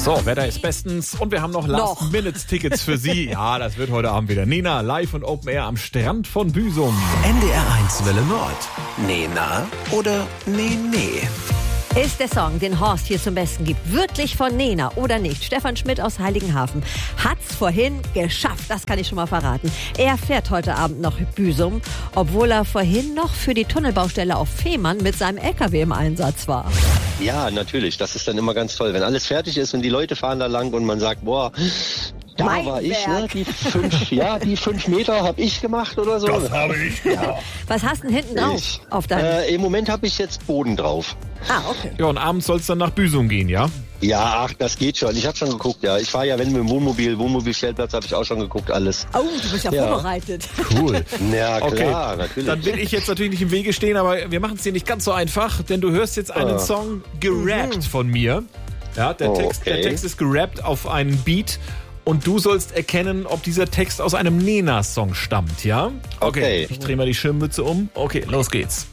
So, Wetter ist bestens und wir haben noch Last-Minute-Tickets für Sie. Ja, das wird heute Abend wieder. Nena, live und Open Air am Strand von Büsum. NDR 1 Welle Nord. Nena oder Nee. Ist der Song, den Horst hier zum Besten gibt, wirklich von Nena oder nicht? Stefan Schmidt aus Heiligenhafen hat's vorhin geschafft, das kann ich schon mal verraten. Er fährt heute Abend nach Büsum, obwohl er vorhin noch für die Tunnelbaustelle auf Fehmarn mit seinem LKW im Einsatz war. Ja, natürlich, das ist dann immer ganz toll, wenn alles fertig ist und die Leute fahren da lang und man sagt, boah, da mein war ich, Werk. ne? Die 5 Meter habe ich gemacht oder so. Das habe ich. Ja. Was hast du denn hinten drauf auf deinem... Im Moment habe ich jetzt Boden drauf. Okay. Ja, und abends soll es dann nach Büsum gehen, ja? Ja, ach, das geht schon. Ich habe schon geguckt, ja. Ich fahre ja, wenn mit dem Wohnmobilstellplatz habe ich auch schon geguckt, alles. Oh, du bist ja vorbereitet. Cool. Ja, klar, Okay, natürlich. dann will ich jetzt natürlich nicht im Wege stehen, aber wir machen es dir nicht ganz so einfach, denn du hörst jetzt einen Song gerappt von mir. Ja, der Text ist gerappt auf einen Beat und du sollst erkennen, ob dieser Text aus einem Nena-Song stammt, ja? Okay. Ich drehe mal die Schirmmütze um. Okay, los geht's.